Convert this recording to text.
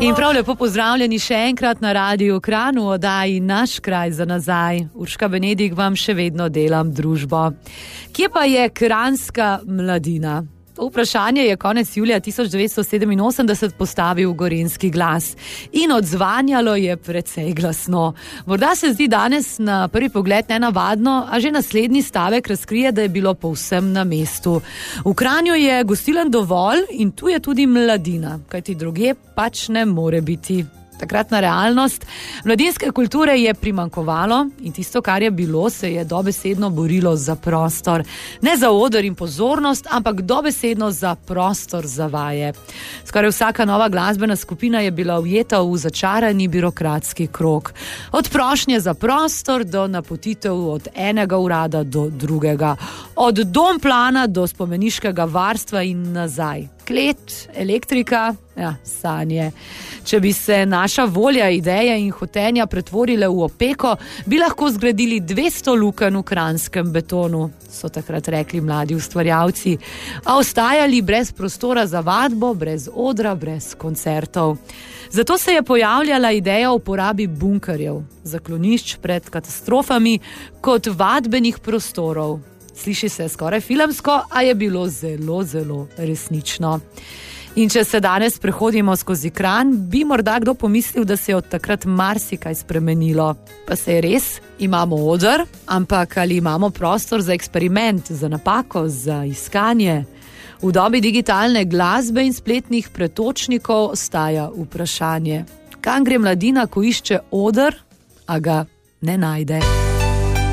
In prav lepo pozdravljeni še enkrat na Radiu Kranj v oddaji Naš kraj za nazaj. Urška Benedik vam še vedno delam družbo. Kje pa je kranjska mladina? To vprašanje je konec julija 1987 postavil Gorenjski glas in odzvanjalo je precej glasno. Morda se zdi danes na prvi pogled nenavadno, a že naslednji stavek razkrije, da je bilo povsem na mestu. V Kranju je gostilen dovolj in tu je tudi mladina, kajti drugje pač ne more biti. Takratna realnost mladinske kulture je primanjkovalo in tisto, kar je bilo, se je dobesedno borilo za prostor. Ne za oder in pozornost, ampak dobesedno za prostor za vaje. Skoraj vsaka nova glasbena skupina je bila ujeta v začarani birokratski krog. Od prošnje za prostor do napotitev od enega urada do drugega. Od dom plana do spomeniškega varstva in nazaj. Klet, elektrika, sanje. Če bi se naša volja, ideje in hotenja pretvorile v opeko, bi lahko zgradili 200 lukenj v kranjskem betonu, so takrat rekli mladi ustvarjalci, a ostajali brez prostora za vadbo, brez odra, brez koncertov. Zato se je pojavljala ideja o uporabi bunkerjev, zaklonišč pred katastrofami kot vadbenih prostorov. Sliši se skoraj filmsko, a je bilo zelo, zelo resnično. In če se danes prehodimo skozi Kranj, bi morda kdo pomislil, da se je od takrat marsikaj spremenilo. Pa se je res, imamo oder, ampak ali imamo prostor za eksperiment, za napako, za iskanje? V dobi digitalne glasbe in spletnih pretočnikov ostaja vprašanje. Kam gre mladina, ko išče oder, a ga ne najde?